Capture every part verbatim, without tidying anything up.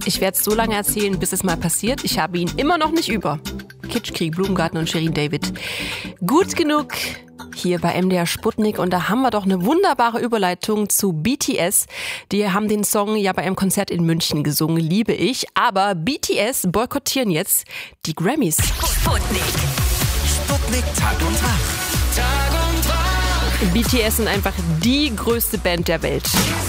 Ich werde es so lange erzählen, bis es mal passiert. Ich habe ihn immer noch nicht über. Kitschkrieg, Blumengarten und Shirin David. Gut genug hier bei M D R Sputnik. Und da haben wir doch eine wunderbare Überleitung zu B T S. Die haben den Song ja bei einem Konzert in München gesungen, liebe ich. Aber B T S boykottieren jetzt die Grammys. Sputnik. Sputnik Tag und Tag. Tag und Tag. B T S sind einfach die größte Band der Welt.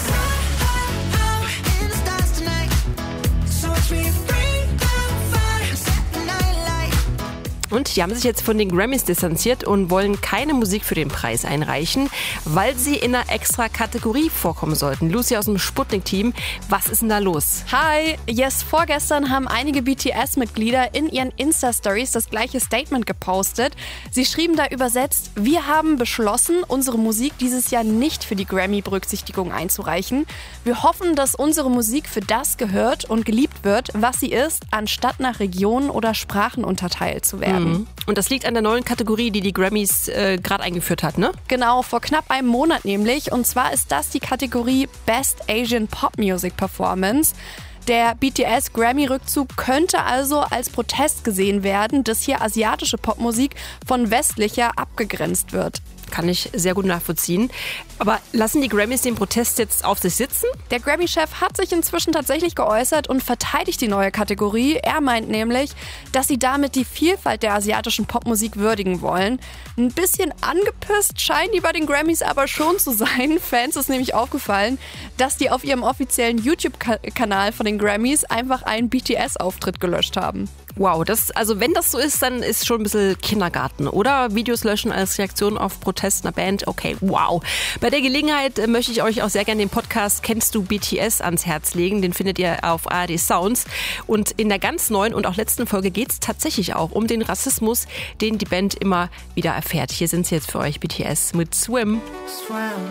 Und die haben sich jetzt von den Grammys distanziert und wollen keine Musik für den Preis einreichen, weil sie in einer extra Kategorie vorkommen sollten. Lucy aus dem Sputnik-Team, was ist denn da los? Hi, yes, vorgestern haben einige B T S-Mitglieder in ihren Insta-Stories das gleiche Statement gepostet. Sie schrieben da übersetzt: Wir haben beschlossen, unsere Musik dieses Jahr nicht für die Grammy-Berücksichtigung einzureichen. Wir hoffen, dass unsere Musik für das gehört und geliebt wird, was sie ist, anstatt nach Regionen oder Sprachen unterteilt zu werden. Und das liegt an der neuen Kategorie, die die Grammys äh, gerade eingeführt hat, ne? Genau, vor knapp einem Monat nämlich. Und zwar ist das die Kategorie Best Asian Pop Music Performance. Der B T S-Grammy-Rückzug könnte also als Protest gesehen werden, dass hier asiatische Popmusik von westlicher abgegrenzt wird. Kann ich sehr gut nachvollziehen. Aber lassen die Grammys den Protest jetzt auf sich sitzen? Der Grammy-Chef hat sich inzwischen tatsächlich geäußert und verteidigt die neue Kategorie. Er meint nämlich, dass sie damit die Vielfalt der asiatischen Popmusik würdigen wollen. Ein bisschen angepisst scheinen die bei den Grammys aber schon zu sein. Fans ist nämlich aufgefallen, dass die auf ihrem offiziellen YouTube-Kanal von den Grammys einfach einen B T S-Auftritt gelöscht haben. Wow, das, also wenn das so ist, dann ist schon ein bisschen Kindergarten, oder? Videos löschen als Reaktion auf Protest einer Band, okay, wow. Bei der Gelegenheit möchte ich euch auch sehr gerne den Podcast Kennst du B T S ans Herz legen. Den findet ihr auf A R D Sounds. Und in der ganz neuen und auch letzten Folge geht es tatsächlich auch um den Rassismus, den die Band immer wieder erfährt. Hier sind sie jetzt für euch, B T S mit Swim. Swim.